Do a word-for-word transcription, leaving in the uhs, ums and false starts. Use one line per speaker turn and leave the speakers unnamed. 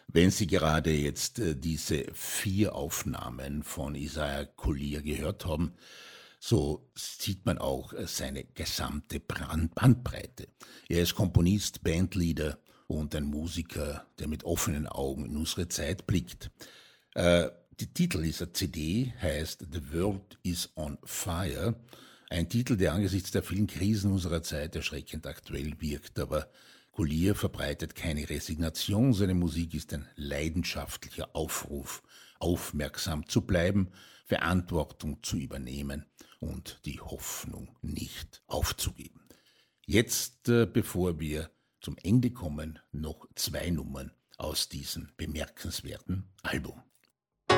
Wenn Sie gerade jetzt äh, diese vier Aufnahmen von Isaiah Collier gehört haben, so sieht man auch äh, seine gesamte Brand Bandbreite. Er ist Komponist, Bandleader und ein Musiker, der mit offenen Augen in unsere Zeit blickt. Äh, die Titel dieser C D heißt The World is on Fire. Ein Titel, der angesichts der vielen Krisen unserer Zeit erschreckend aktuell wirkt, aber Collier verbreitet keine Resignation, seine Musik ist ein leidenschaftlicher Aufruf, aufmerksam zu bleiben, Verantwortung zu übernehmen und die Hoffnung nicht aufzugeben. Jetzt, äh, bevor wir zum Ende kommen, noch zwei Nummern aus diesem bemerkenswerten Album.